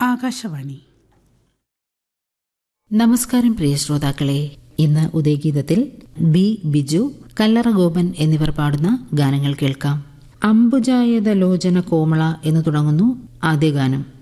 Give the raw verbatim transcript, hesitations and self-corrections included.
ആകാശവാണി. നമസ്കാരം പ്രിയ ശ്രോതാക്കളെ. ഇന്ന് ഉദയഗീതത്തിൽ ബി ബിജു, കല്ലറ ഗോപൻ എന്നിവർ പാടുന്ന ഗാനങ്ങൾ കേൾക്കാം. അംബുജായത ലോചന കോമള എന്ന് തുടങ്ങുന്നു ആദ്യ ഗാനം.